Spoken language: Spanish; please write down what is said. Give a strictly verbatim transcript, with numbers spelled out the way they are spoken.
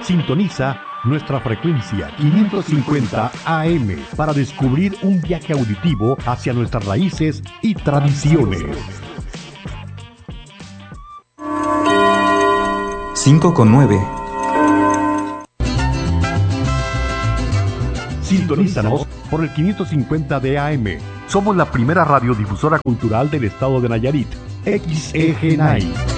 Sintoniza nuestra frecuencia quinientos cincuenta A M para descubrir un viaje auditivo hacia nuestras raíces y tradiciones. cinco con nueve. Sintonízanos por el quinientos cincuenta de A M. Somos la primera radiodifusora cultural del estado de Nayarit. X E G N A I.